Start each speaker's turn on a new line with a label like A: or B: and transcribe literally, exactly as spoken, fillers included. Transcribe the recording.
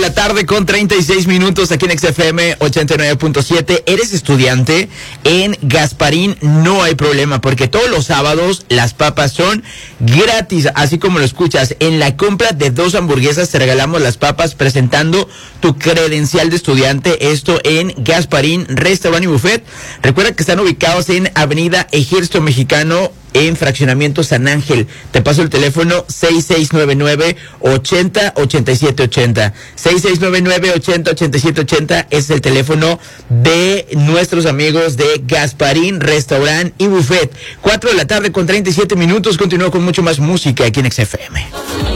A: la tarde con treinta y seis minutos aquí en X F M ochenta y nueve punto siete. ¿Eres estudiante? En Gasparín no hay problema porque todos los sábados las papas son gratis, así como lo escuchas. En la compra de dos hamburguesas te regalamos las papas presentando tu credencial de estudiante. Esto en Gasparín, Restaurant y Buffet. Recuerda que están ubicados en Avenida Ejército Mexicano, en Fraccionamiento San Ángel. Te paso el teléfono seis seis nueve nueve, ochenta, ochenta y siete ochenta. seis seis nueve nueve, ochenta, ochenta y siete ochenta es el teléfono de nuestros amigos de Gasparín, Restaurant y Buffet. cuatro de la tarde con treinta y siete minutos. Continúo con mucho más música aquí en X F M.